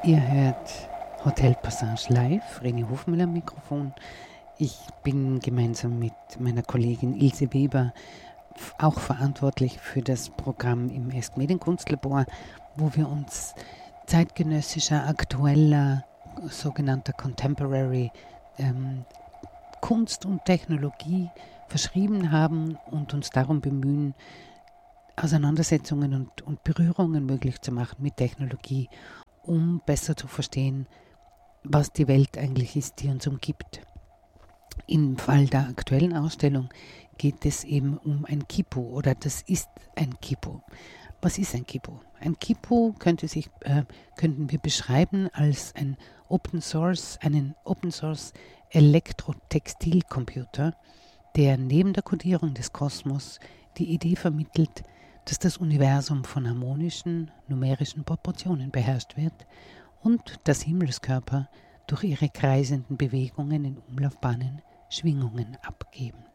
Ihr hört Hotel Passage live, René Hofmüller am Mikrofon. Ich bin gemeinsam mit meiner Kollegin Ilse Weber auch verantwortlich für das Programm im ESC Medienkunstlabor, wo wir uns zeitgenössischer, aktueller, sogenannter Contemporary Kunst und Technologie verschrieben haben und uns darum bemühen, Auseinandersetzungen und Berührungen möglich zu machen mit Technologie, um besser zu verstehen, was die Welt eigentlich ist, die uns umgibt. Im Fall der aktuellen Ausstellung geht es eben um ein Kipu oder das ist ein Kipu. Was ist ein Kipu? Ein Kipu könnten wir beschreiben als einen Open Source Elektrotextilcomputer, der neben der Kodierung des Kosmos die Idee vermittelt, dass das Universum von harmonischen, numerischen Proportionen beherrscht wird und dass Himmelskörper durch ihre kreisenden Bewegungen in Umlaufbahnen Schwingungen abgeben.